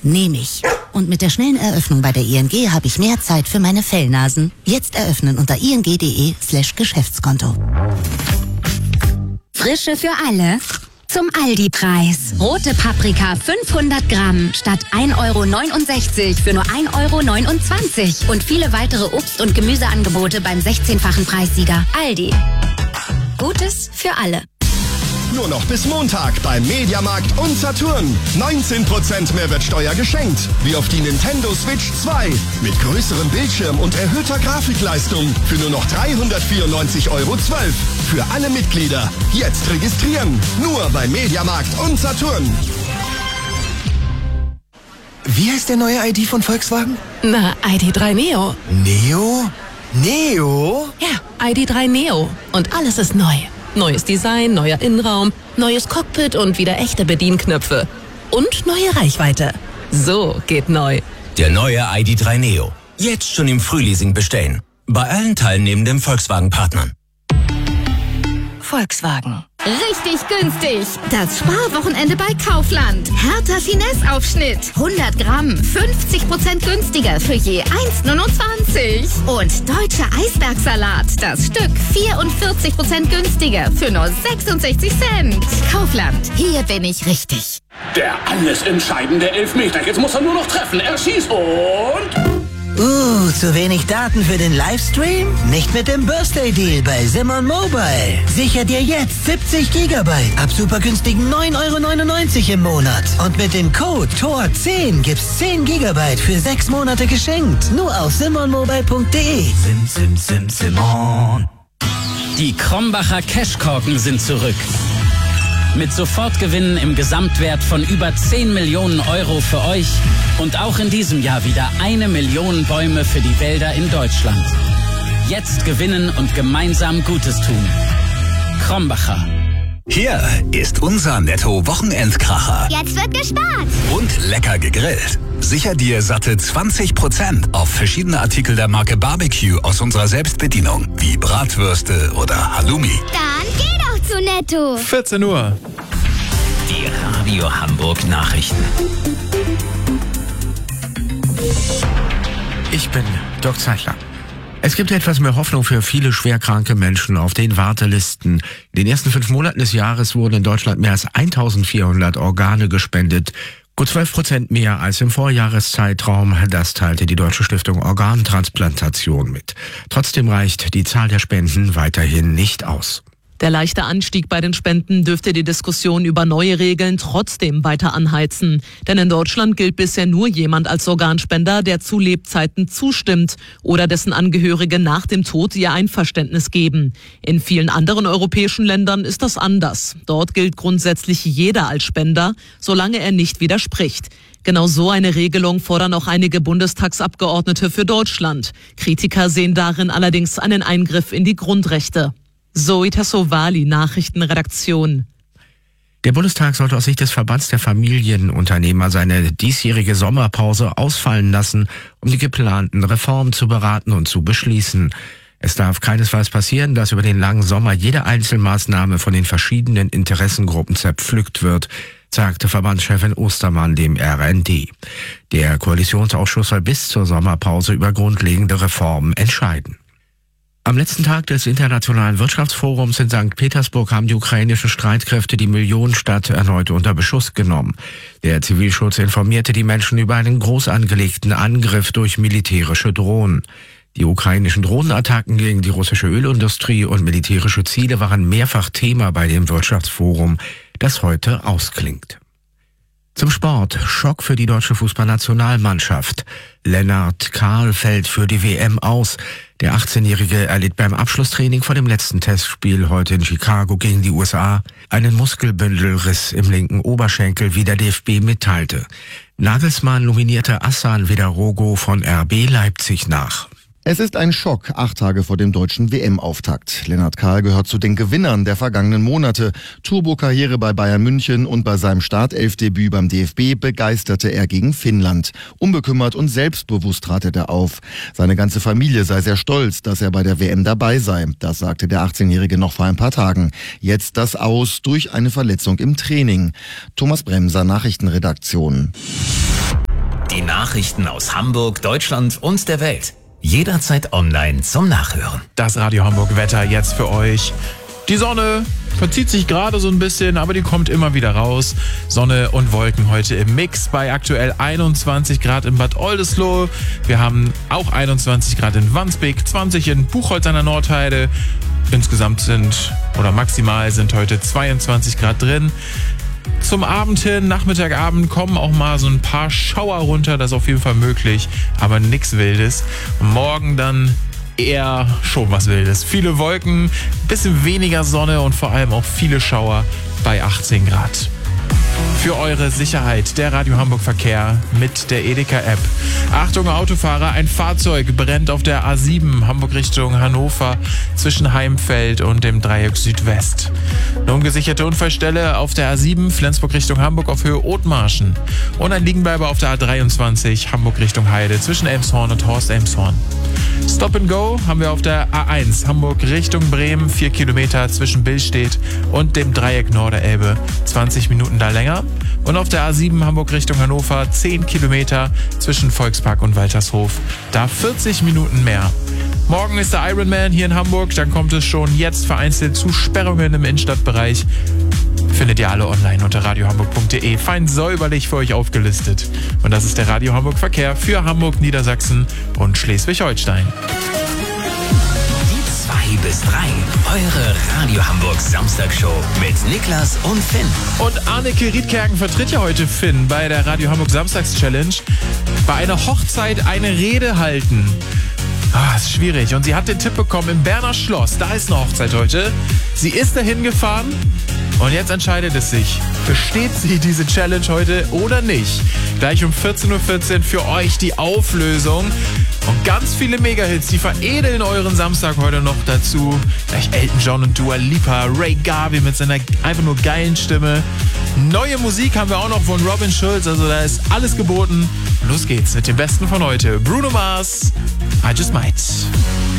Nehme ich. Und mit der schnellen Eröffnung bei der ING habe ich mehr Zeit für meine Fellnasen. Jetzt eröffnen unter ing.de/Geschäftskonto. Frische für alle. Zum Aldi-Preis. Rote Paprika 500 Gramm statt 1,69 € für nur 1,29 €. Und viele weitere Obst- und Gemüseangebote beim 16-fachen Preissieger. Aldi. Gutes für alle. Nur noch bis Montag beim Mediamarkt und Saturn. 19% Mehrwertsteuer geschenkt. Wie auf die Nintendo Switch 2. Mit größerem Bildschirm und erhöhter Grafikleistung. Für nur noch 394,12 € Für alle Mitglieder. Jetzt registrieren. Nur beim Mediamarkt und Saturn. Wie heißt der neue ID von Volkswagen? Na, ID.3 Neo. Neo? Neo? Ja, ID.3 Neo. Und alles ist neu. Neues Design, neuer Innenraum, neues Cockpit und wieder echte Bedienknöpfe. Und neue Reichweite. So geht neu. Der neue ID.3 Neo. Jetzt schon im Frühleasing bestellen. Bei allen teilnehmenden Volkswagen-Partnern. Volkswagen. Richtig günstig. Das Sparwochenende bei Kaufland. Hertha Finesse-Aufschnitt. 100 Gramm. 50% günstiger für je 1,29 €. Und deutscher Eisbergsalat. Das Stück 44% günstiger für nur 66 Cent. Kaufland. Hier bin ich richtig. Der alles entscheidende Elfmeter. Jetzt muss er nur noch treffen. Er schießt und... zu wenig Daten für den Livestream? Nicht mit dem Birthday Deal bei Simon Mobile. Sicher dir jetzt 70 GB ab super günstigen 9,99 € im Monat. Und mit dem Code TOR10 gibt's 10 GB für 6 Monate geschenkt. Nur auf simonmobile.de. Simon. Die Krombacher Cashkorken sind zurück. Mit Sofortgewinnen im Gesamtwert von über 10 Millionen € für euch und auch in diesem Jahr wieder 1 Million Bäume für die Wälder in Deutschland. Jetzt gewinnen und gemeinsam Gutes tun. Krombacher. Hier ist unser Netto-Wochenendkracher. Jetzt wird gespart. Und lecker gegrillt. Sicher dir satte 20% auf verschiedene Artikel der Marke Barbecue aus unserer Selbstbedienung, wie Bratwürste oder Halloumi. Dann geh doch zu Netto. 14 Uhr. Die Radio Hamburg Nachrichten. Ich bin Dirk Zeichler. Es gibt etwas mehr Hoffnung für viele schwerkranke Menschen auf den Wartelisten. In den ersten 5 Monaten des Jahres wurden in Deutschland mehr als 1400 Organe gespendet. Gut 12% mehr als im Vorjahreszeitraum. Das teilte die Deutsche Stiftung Organtransplantation mit. Trotzdem reicht die Zahl der Spenden weiterhin nicht aus. Der leichte Anstieg bei den Spenden dürfte die Diskussion über neue Regeln trotzdem weiter anheizen. Denn in Deutschland gilt bisher nur jemand als Organspender, der zu Lebzeiten zustimmt oder dessen Angehörige nach dem Tod ihr Einverständnis geben. In vielen anderen europäischen Ländern ist das anders. Dort gilt grundsätzlich jeder als Spender, solange er nicht widerspricht. Genau so eine Regelung fordern auch einige Bundestagsabgeordnete für Deutschland. Kritiker sehen darin allerdings einen Eingriff in die Grundrechte. Zoe Tassovali, Nachrichtenredaktion. Der Bundestag sollte aus Sicht des Verbands der Familienunternehmer seine diesjährige Sommerpause ausfallen lassen, um die geplanten Reformen zu beraten und zu beschließen. Es darf keinesfalls passieren, dass über den langen Sommer jede Einzelmaßnahme von den verschiedenen Interessengruppen zerpflückt wird, sagte Verbandschefin Ostermann dem RND. Der Koalitionsausschuss soll bis zur Sommerpause über grundlegende Reformen entscheiden. Am letzten Tag des Internationalen Wirtschaftsforums in St. Petersburg haben die ukrainischen Streitkräfte die Millionenstadt erneut unter Beschuss genommen. Der Zivilschutz informierte die Menschen über einen groß angelegten Angriff durch militärische Drohnen. Die ukrainischen Drohnenattacken gegen die russische Ölindustrie und militärische Ziele waren mehrfach Thema bei dem Wirtschaftsforum, das heute ausklingt. Zum Sport. Schock für die deutsche Fußballnationalmannschaft. Lennart Kahl fällt für die WM aus. Der 18-Jährige erlitt beim Abschlusstraining vor dem letzten Testspiel heute in Chicago gegen die USA einen Muskelbündelriss im linken Oberschenkel, wie der DFB mitteilte. Nagelsmann nominierte Hassan Vidarogo von RB Leipzig nach. Es ist ein Schock, 8 Tage vor dem deutschen WM-Auftakt. Lennart Kahl gehört zu den Gewinnern der vergangenen Monate. Turbo-Karriere bei Bayern München und bei seinem Startelfdebüt beim DFB begeisterte er gegen Finnland. Unbekümmert und selbstbewusst trat er auf. Seine ganze Familie sei sehr stolz, dass er bei der WM dabei sei. Das sagte der 18-Jährige noch vor ein paar Tagen. Jetzt das Aus durch eine Verletzung im Training. Thomas Bremser, Nachrichtenredaktion. Die Nachrichten aus Hamburg, Deutschland und der Welt. Jederzeit online zum Nachhören. Das Radio Hamburg Wetter jetzt für euch. Die Sonne verzieht sich gerade so ein bisschen, aber die kommt immer wieder raus. Sonne und Wolken heute im Mix bei aktuell 21 Grad in Bad Oldesloe. Wir haben auch 21 Grad in Wandsbek, 20 in Buchholz an der Nordheide. Insgesamt maximal sind heute 22 Grad drin. Zum Abend hin, Nachmittagabend, kommen auch mal so ein paar Schauer runter. Das ist auf jeden Fall möglich, aber nichts Wildes. Und morgen dann eher schon was Wildes. Viele Wolken, bisschen weniger Sonne und vor allem auch viele Schauer bei 18 Grad. Für eure Sicherheit der Radio Hamburg Verkehr mit der Edeka-App. Achtung Autofahrer, ein Fahrzeug brennt auf der A7 Hamburg Richtung Hannover zwischen Heimfeld und dem Dreieck Südwest. Eine ungesicherte Unfallstelle auf der A7 Flensburg Richtung Hamburg auf Höhe Othmarschen. Und ein Liegenbleiber auf der A23 Hamburg Richtung Heide zwischen Elmshorn und Horst-Elmshorn. Stop and Go haben wir auf der A1 Hamburg Richtung Bremen, 4 Kilometer zwischen Billstedt und dem Dreieck Norderelbe, 20 Minuten da länger. Und auf der A7 Hamburg Richtung Hannover, 10 Kilometer zwischen Volkspark und Waltershof, da 40 Minuten mehr. Morgen ist der Ironman hier in Hamburg, dann kommt es schon jetzt vereinzelt zu Sperrungen im Innenstadtbereich. Findet ihr alle online unter radiohamburg.de. Fein säuberlich für euch aufgelistet. Und das ist der Radio Hamburg Verkehr für Hamburg, Niedersachsen und Schleswig-Holstein. Die 2 bis 3, eure Radio Hamburg Samstagshow mit Niklas und Finn. Und Anneke Riedkerken vertritt ja heute Finn bei der Radio Hamburg Samstags-Challenge. Bei einer Hochzeit eine Rede halten. Ist schwierig. Und sie hat den Tipp bekommen, im Berner Schloss, da ist eine Hochzeit heute. Sie ist dahin gefahren und jetzt entscheidet es sich. Besteht sie diese Challenge heute oder nicht? Gleich um 14.14 Uhr für euch die Auflösung. Und ganz viele Mega-Hits, die veredeln euren Samstag heute noch dazu. Gleich Elton John und Dua Lipa, Ray Garvey mit seiner einfach nur geilen Stimme. Neue Musik haben wir auch noch von Robin Schulz, also da ist alles geboten. Los geht's mit dem Besten von heute. Bruno Mars, I Just Might.